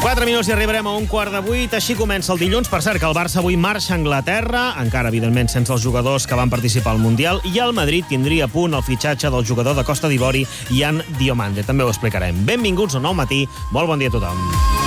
4 minuts i arribarem a 7:15. Així comença el dilluns. Per cert, que el Barça avui marxa a Anglaterra, encara, evidentment, sense els jugadors que van participar al Mundial, i el Madrid tindria a punt el fitxatge del jugador de Costa d'Ivori, Yan Diomande. També ho explicarem. Benvinguts a Nou Matí. Molt bon dia a tothom.